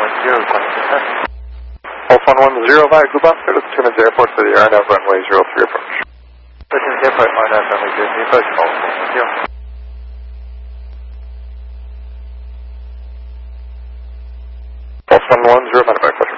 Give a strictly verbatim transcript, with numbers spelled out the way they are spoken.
zero, connected test. Pulse one one zero via Cuba, clear to Timmins Airport for the R N F runway zero three approach. Timmins Airport, R N F runway zero three approach, Pulse one one zero. Pulse one one zero, manifest.